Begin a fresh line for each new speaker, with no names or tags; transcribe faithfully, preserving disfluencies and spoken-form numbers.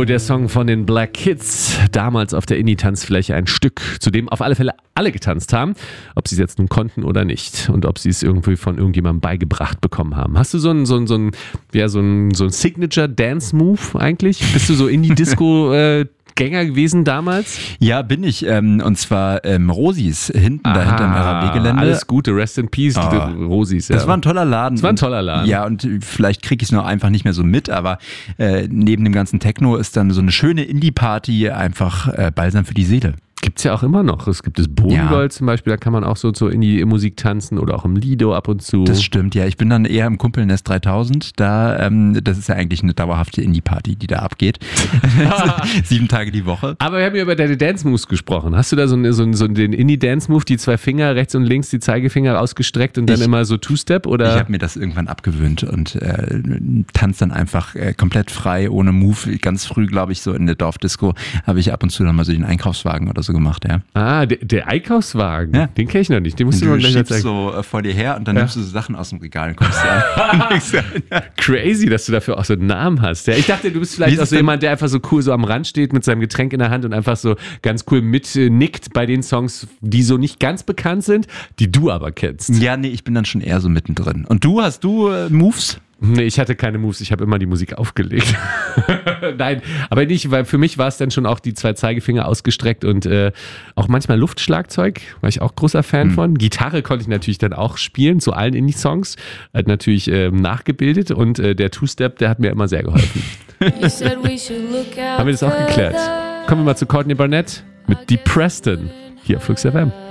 Disco, der Song von den Black Kids, damals auf der Indie-Tanzfläche ein Stück, zu dem auf alle Fälle alle getanzt haben, ob sie es jetzt nun konnten oder nicht und ob sie es irgendwie von irgendjemandem beigebracht bekommen haben. Hast du so ein, so ein, so ein, ja, so ein, so ein Signature-Dance-Move eigentlich? Bist du so Indie-Disco äh, Gänger gewesen damals?
Ja, bin ich. Ähm, und zwar ähm, Rosis, hinten
Aha,
da hinterm R A B-Gelände.
Alles Gute, Rest in Peace,
oh,
Rosis. Ja.
Das war ein toller Laden.
Das war ein toller Laden.
Ja, und vielleicht kriege ich es noch einfach nicht mehr so mit, aber äh, neben dem ganzen Techno ist dann so eine schöne Indie-Party einfach äh, Balsam für die Seele.
Gibt's ja auch immer noch. Es gibt das Bodengold ja. zum Beispiel, da kann man auch so, so in die Musik tanzen oder auch im Lido ab und zu.
Das stimmt, ja. Ich bin dann eher im Kumpelnest dreitausend. Da, ähm, das ist ja eigentlich eine dauerhafte Indie-Party, die da abgeht. Sieben Tage die Woche.
Aber wir haben ja über deine Dance-Moves gesprochen. Hast du da so, eine, so, so den Indie-Dance-Move, die zwei Finger rechts und links, die Zeigefinger ausgestreckt und dann ich, immer so Two-Step? Oder?
Ich habe mir das irgendwann abgewöhnt und äh, tanze dann einfach äh, komplett frei, ohne Move. Ganz früh, glaube ich, so in der Dorfdisco habe ich ab und zu dann mal so den Einkaufswagen oder so gemacht, ja.
Ah, der, der Einkaufswagen, ja. Den kenne ich noch nicht. Den musst
du
du
mal
gleich
schiebst
zeigen.
So äh, vor dir her und dann ja. nimmst du so Sachen aus dem Regal und kommst an.
Crazy, dass du dafür auch so einen Namen hast. Ja, ich dachte, du bist vielleicht auch so jemand, der einfach so cool so am Rand steht mit seinem Getränk in der Hand und einfach so ganz cool mitnickt bei den Songs, die so nicht ganz bekannt sind, die du aber kennst.
Ja, nee, ich bin dann schon eher so mittendrin. Und du, hast du äh, Moves?
Nee, ich hatte keine Moves, ich habe immer die Musik aufgelegt. Nein, aber nicht, weil für mich war es dann schon auch die zwei Zeigefinger ausgestreckt und äh, auch manchmal Luftschlagzeug, war ich auch großer Fan mhm. von. Gitarre konnte ich natürlich dann auch spielen, zu allen Indie-Songs, halt natürlich ähm, nachgebildet und äh, der Two-Step, der hat mir immer sehr geholfen. Haben wir das auch geklärt? Kommen wir mal zu Courtney Barnett mit Deep Preston hier auf Flux F M.